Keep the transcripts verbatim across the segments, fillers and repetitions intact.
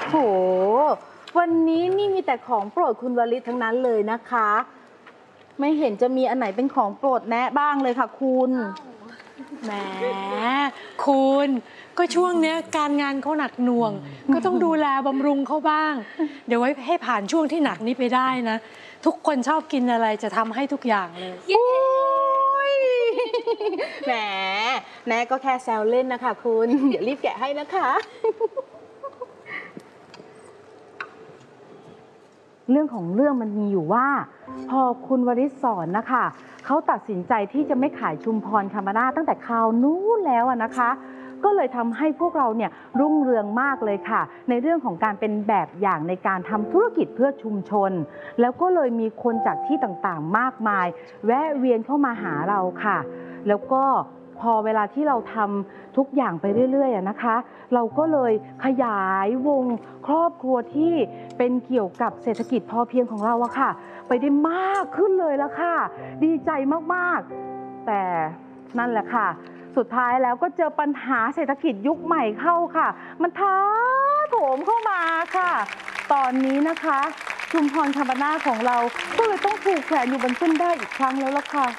โหวันนี้นี่มีแต่ของโปรดคุณวลิตทั้งนั้นเลยนะคะไม่เห็นจะมีอันไหนเป็นของโปรดแนะบ้างเลยค่ะคุณแหมคุณก็ช่วงเนี้ยการงานเขาหนักหน่วงก็ต้องดูแลบำรุงเขาบ้างเดี๋ยวไว้ให้ผ่านช่วงที่หนักนี้ไปได้นะทุกคนชอบกินอะไรจะทำให้ทุกอย่างเลยแหมแนะก็แค่แซวเล่นนะคะคุณเดี๋ยวรีบแกะให้นะคะเรื่องของเรื่องมันมีอยู่ว่าพอคุณวริศสอนนะคะเขาตัดสินใจที่จะไม่ขายชุมพรคามาน่าตั้งแต่คราวนู้นแล้วนะคะก็เลยทำให้พวกเราเนี่ยรุ่งเรืองมากเลยค่ะในเรื่องของการเป็นแบบอย่างในการทำธุรกิจเพื่อชุมชนแล้วก็เลยมีคนจากที่ต่างๆมากมายแวะเวียนเข้ามาหาเราค่ะแล้วก็พอเวลาที่เราทำทุกอย่างไปเรื่อยๆนะคะเราก็เลยขยายวงครอบครัวที่เป็นเกี่ยวกับเศรษฐกิจพอเพียงของเราอะค่ะไปได้มากขึ้นเลยละค่ะดีใจมากๆแต่นั่นแหละค่ะสุดท้ายแล้วก็เจอปัญหาเศรษฐกิจยุคใหม่เข้าค่ะมันท้าโถมเข้ามาค่ะตอนนี้นะคะชุมพรคามาน่าของเราก็เลยต้องถูกแขวนอยู่บนเส้นได้อีกครั้งแล้วล่ะค่ะ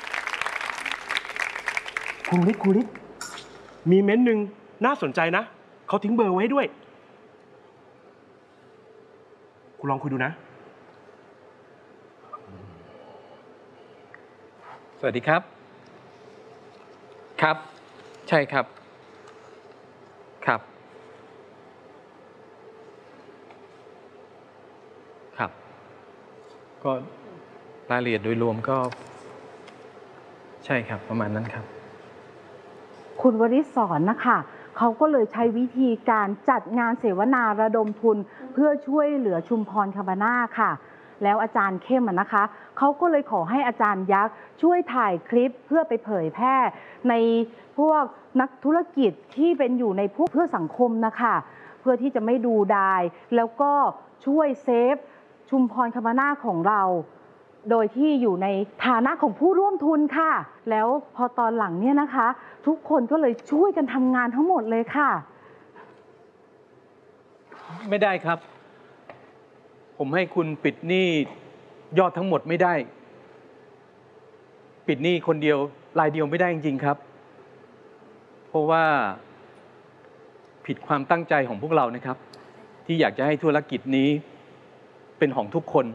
คุณฤทธิ์คุณฤทธิ์มีเม้นต์หนึ่งน่าสนใจนะเขาทิ้งเบอร์ไว้ด้วยคุณลองคุยดูนะสวัสดีครับครับใช่ครับครับครับก็รายละเอียดโดยรวมก็ใช่ครับประมาณนั้นครับคุณวริศสอนนะคะเขาก็เลยใช้วิธีการจัดงานเสวนาระดมทุนเพื่อช่วยเหลือชุมพรคามาน่าค่ะแล้วอาจารย์เข้มนะคะเขาก็เลยขอให้อาจารย์ยักษ์ช่วยถ่ายคลิปเพื่อไปเผยแพร่ในพวกนักธุรกิจที่เป็นอยู่ในพวกเพื่อสังคมนะคะเพื่อที่จะไม่ดูดายแล้วก็ช่วยเซฟชุมพรคามาน่าของเราโดยที่อยู่ในฐานะของผู้ร่วมทุนค่ะแล้วพอตอนหลังเนี่ยนะคะทุกคนก็เลยช่วยกันทำงานทั้งหมดเลยค่ะไม่ได้ครับผมให้คุณปิดหนี้ยอดทั้งหมดไม่ได้ปิดหนี้คนเดียวรายเดียวไม่ได้จริงๆครับเพราะว่าผิดความตั้งใจของพวกเรานะครับที่อยากจะให้ธุรกิจนี้เป็นของทุกคน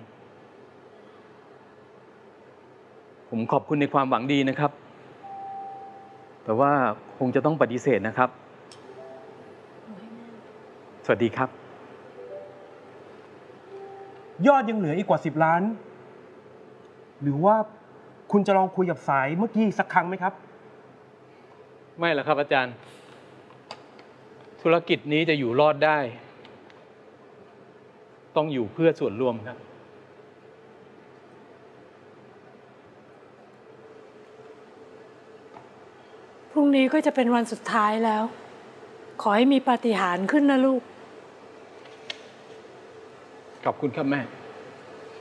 ผมขอบคุณในความหวังดีนะครับแต่ว่าคงจะต้องปฏิเสธนะครับสวัสดีครับยอดยังเหลืออีกกว่าสิบล้านหรือว่าคุณจะลองคุยกับสายเมื่อกี้สักครั้งไหมครับไม่หรอกครับอาจารย์ธุรกิจนี้จะอยู่รอดได้ต้องอยู่เพื่อส่วนรวมครับพรุ่งนี้ก็จะเป็นวันสุดท้ายแล้วขอให้มีปาฏิหาริย์ขึ้นนะลูกขอบคุณครับแม่